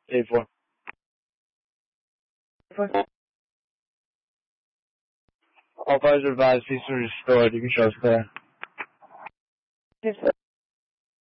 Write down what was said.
8-4. All fires are advised, peace is restored. You can show us clear. Yes, sir.